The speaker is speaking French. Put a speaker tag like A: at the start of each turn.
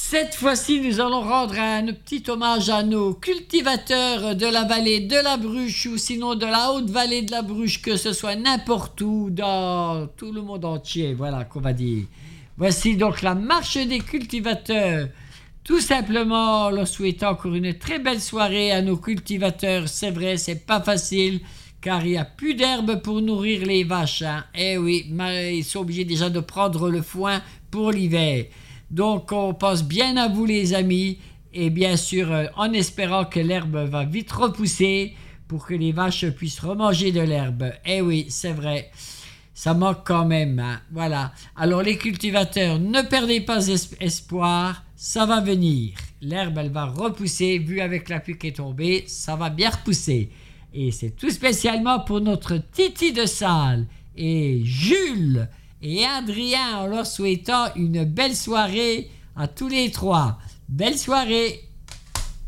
A: Cette fois-ci, nous allons rendre un petit hommage à nos cultivateurs de la vallée de la Bruche ou sinon de la haute vallée de la Bruche, que ce soit n'importe où dans tout le monde entier, voilà qu'on va dire. Voici donc la marche des cultivateurs. Tout simplement, en leur souhaitant encore une très belle soirée à nos cultivateurs. C'est vrai, c'est pas facile, car il n'y a plus d'herbe pour nourrir les vaches. Hein. Eh oui, ils sont obligés déjà de prendre le foin pour l'hiver. Donc, on pense bien à vous, les amis, et bien sûr, en espérant que l'herbe va vite repousser pour que les vaches puissent remanger de l'herbe. Eh oui, c'est vrai. Ça manque quand même, hein. Voilà. Alors les cultivateurs, ne perdez pas espoir, ça va venir. L'herbe, elle va repousser, vu avec la pluie qui est tombée, ça va bien repousser. Et c'est tout spécialement pour notre Titi de Salle et Jules et Adrien, en leur souhaitant une belle soirée à tous les trois. Belle soirée!